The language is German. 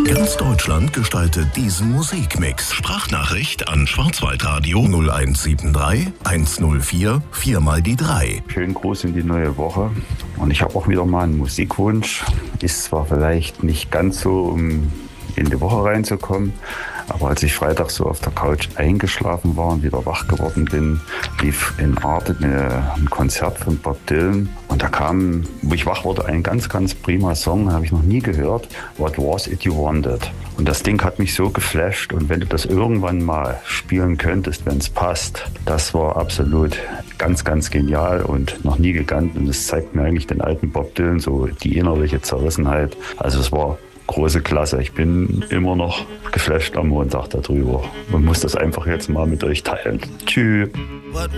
Ganz Deutschland gestaltet diesen Musikmix. Sprachnachricht an Schwarzwaldradio 0173 104 4 mal die 3. Schönen Gruß in die neue Woche. Und ich habe auch wieder mal einen Musikwunsch. Ist zwar vielleicht nicht ganz so, um in die Woche reinzukommen, aber als ich Freitag so auf der Couch eingeschlafen war und wieder wach geworden bin, lief in Arte ein Konzert von Bob Dylan. Und da kam, wo ich wach wurde, ein ganz, ganz prima Song, habe ich noch nie gehört. What Was It You Wanted? Und das Ding hat mich so geflasht. Und wenn du das irgendwann mal spielen könntest, wenn es passt, das war absolut ganz, ganz genial und noch nie gekannt. Und es zeigt mir eigentlich den alten Bob Dylan, so die innerliche Zerrissenheit. Also es war große Klasse. Ich bin immer noch geflasht am Montag darüber und muss das einfach jetzt mal mit euch teilen. Tschüss. What